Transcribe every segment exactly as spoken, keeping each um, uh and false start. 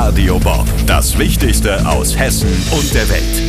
Radio Bob. Das Wichtigste aus Hessen und der Welt.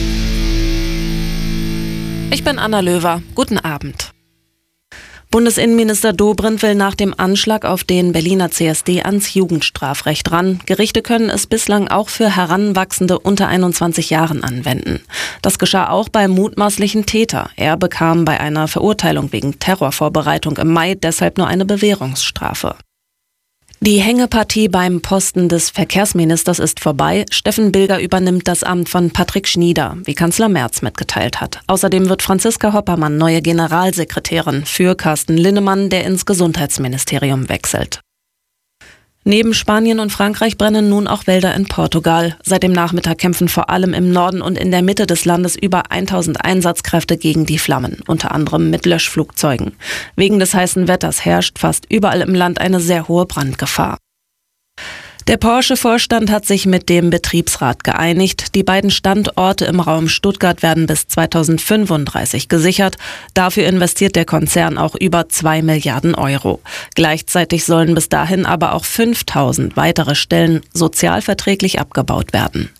Ich bin Anna Löwer. Guten Abend. Bundesinnenminister Dobrindt will nach dem Anschlag auf den Berliner C S D ans Jugendstrafrecht ran. Gerichte können es bislang auch für Heranwachsende unter einundzwanzig Jahren anwenden. Das geschah auch beim mutmaßlichen Täter. Er bekam bei einer Verurteilung wegen Terrorvorbereitung im Mai deshalb nur eine Bewährungsstrafe. Die Hängepartie beim Posten des Verkehrsministers ist vorbei. Steffen Bilger übernimmt das Amt von Patrick Schnieder, wie Kanzler Merz mitgeteilt hat. Außerdem wird Franziska Hoppermann neue Generalsekretärin für Carsten Linnemann, der ins Gesundheitsministerium wechselt. Neben Spanien und Frankreich brennen nun auch Wälder in Portugal. Seit dem Nachmittag kämpfen vor allem im Norden und in der Mitte des Landes über tausend Einsatzkräfte gegen die Flammen, unter anderem mit Löschflugzeugen. Wegen des heißen Wetters herrscht fast überall im Land eine sehr hohe Brandgefahr. Der Porsche-Vorstand hat sich mit dem Betriebsrat geeinigt. Die beiden Standorte im Raum Stuttgart werden bis zweitausendfünfunddreißig gesichert. Dafür investiert der Konzern auch über zwei Milliarden Euro. Gleichzeitig sollen bis dahin aber auch fünftausend weitere Stellen sozialverträglich abgebaut werden.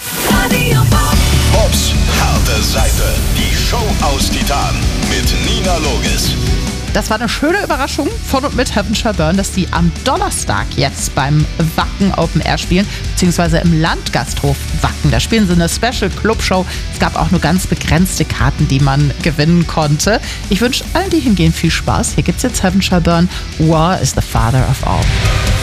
Bobs harte Seite. Die Show aus Titan mit Nina Logis. Das war eine schöne Überraschung von und mit Heavenshire Burn, dass die am Donnerstag jetzt beim Wacken Open Air spielen, beziehungsweise im Landgasthof Wacken. Da spielen sie eine Special Clubshow. Es gab auch nur ganz begrenzte Karten, die man gewinnen konnte. Ich wünsche allen, die hingehen, viel Spaß. Hier gibt's jetzt Heavenshire Burn. War is the father of all.